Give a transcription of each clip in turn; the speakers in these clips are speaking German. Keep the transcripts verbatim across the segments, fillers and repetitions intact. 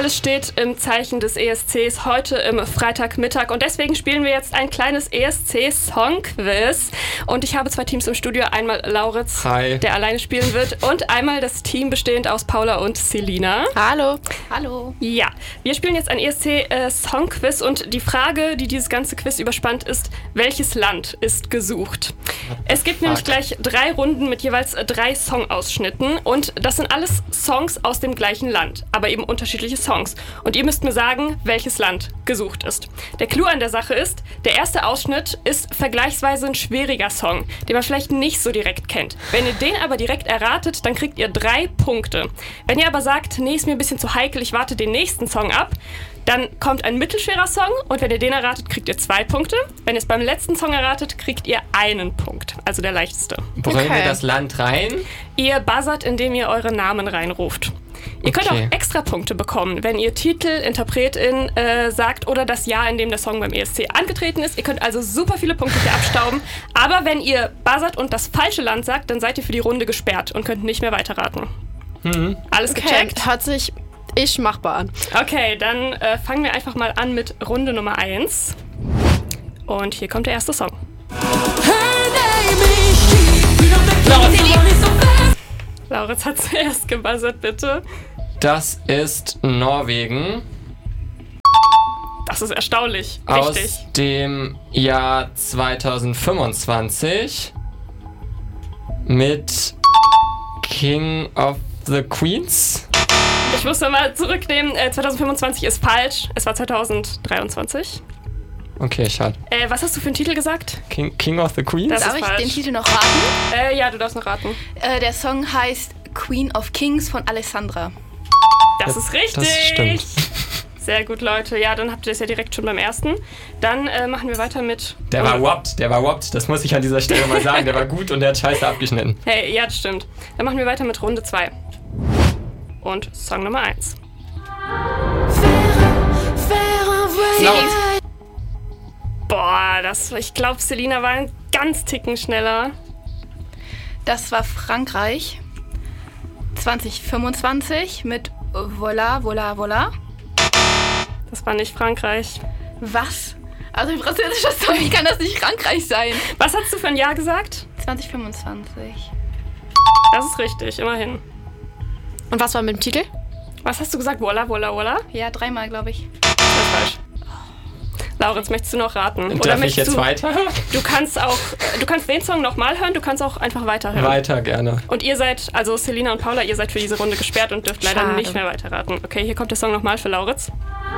Alles steht im Zeichen des E S Cs heute im Freitagmittag und deswegen spielen wir jetzt ein kleines E S C-Song-Quiz. Und ich habe zwei Teams im Studio. Einmal Lauritz, Hi. der alleine spielen wird, und einmal das Team bestehend aus Paula und Selina. Hallo. Hallo. Ja, wir spielen jetzt ein E S C-Song-Quiz und die Frage, die dieses ganze Quiz überspannt, ist, welches Land ist gesucht? Es gibt nämlich gleich drei Runden mit jeweils drei Songausschnitten und das sind alles Songs aus dem gleichen Land, aber eben unterschiedliche Songs. Und ihr müsst mir sagen, welches Land gesucht ist. Der Clou an der Sache ist, der erste Ausschnitt ist vergleichsweise ein schwieriger Song, den man vielleicht nicht so direkt kennt. Wenn ihr den aber direkt erratet, dann kriegt ihr drei Punkte. Wenn ihr aber sagt, nee, ist mir ein bisschen zu heikel, ich warte den nächsten Song ab, dann kommt ein mittelschwerer Song und wenn ihr den erratet, kriegt ihr zwei Punkte. Wenn ihr es beim letzten Song erratet, kriegt ihr einen Punkt, also der leichteste. Bringen Okay. wir das Land rein? Ihr buzzert, indem ihr eure Namen reinruft. Ihr könnt Okay. auch extra Punkte bekommen, wenn ihr Titel, Interpretin äh, sagt oder das Jahr, in dem der Song beim E S C angetreten ist. Ihr könnt also super viele Punkte hier abstauben. Aber wenn ihr buzzert und das falsche Land sagt, dann seid ihr für die Runde gesperrt und könnt nicht mehr weiterraten. Mhm. Alles Okay, gecheckt? hört sich ich machbar an. Okay, dann äh, fangen wir einfach mal an mit Runde Nummer eins. Und hier kommt der erste Song. Lauritz hat zuerst gebuzzert, bitte. Das ist Norwegen Das ist erstaunlich. aus Richtig. dem Jahr zweitausendfünfundzwanzig mit King of the Queens. Ich muss nochmal zurücknehmen. Äh, zweitausendfünfundzwanzig ist falsch. Es war zweitausenddreiundzwanzig. Okay, schade. Äh, was hast du für einen Titel gesagt? King, King of the Queens? Das Darf ist ich falsch. den Titel noch raten? Äh, ja, du darfst noch raten. Äh, der Song heißt Queen of Kings von Alessandra. Das ist richtig. Das stimmt. Sehr gut, Leute. Ja, dann habt ihr das ja direkt schon beim ersten. Dann äh, machen wir weiter mit... Der war woppt, der war woppt. Das muss ich an dieser Stelle mal sagen. Der war gut und der hat scheiße abgeschnitten. Hey, ja, das stimmt. Dann machen wir weiter mit Runde zwei. Und Song Nummer eins. Boah, das, ich glaube, Selina war ein ganz Ticken schneller. Das war Frankreich zweitausendfünfundzwanzig mit Voila, Voila, Voila. Das war nicht Frankreich. Was? Also ein französischer Song, wie kann das nicht Frankreich sein? Was hast du für ein Jahr gesagt? zweitausendfünfundzwanzig. Das ist richtig, immerhin. Und was war mit dem Titel? Was hast du gesagt? Voila, voila, voila? Ja, dreimal, glaube ich. Das ist falsch. Lauritz, möchtest du noch raten? Darf ich möchtest jetzt du, weiter? Du kannst auch, du kannst den Song nochmal hören, du kannst auch einfach weiterhören. Weiter, gerne. Und ihr seid, also Selina und Paula, ihr seid für diese Runde gesperrt und dürft leider Schade. nicht mehr weiterraten. Okay, hier kommt der Song nochmal für Lauritz.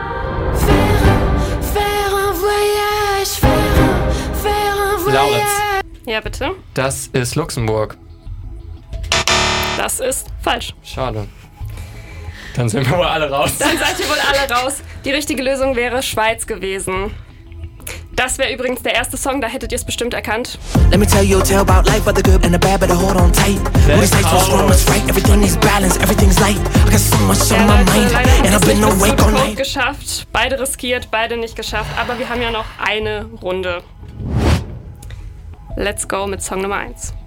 Lauritz, Ja, bitte. das ist Luxemburg. Das ist falsch. Schade. Dann sind wir wohl alle raus. Dann seid ihr wohl alle raus. Die richtige Lösung wäre Schweiz gewesen. Das wäre übrigens der erste Song, da hättet ihr es bestimmt erkannt. Let me tell you a tale about life, but the good and the bad, better hold on tight. All these nights so strong, it's right, everything is balanced, everything's light. I got so much Ja, on my Leute, mind, leider and habt I've ihr been es nicht bis awake zum all Code night. geschafft. Beide riskiert, beide nicht geschafft. Aber wir haben ja noch eine Runde. Let's go mit Song Nummer eins.